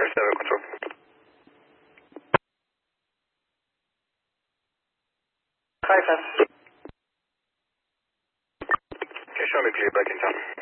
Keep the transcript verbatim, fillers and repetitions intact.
Air seven control. Hi, fast. Okay, show me clear back in town.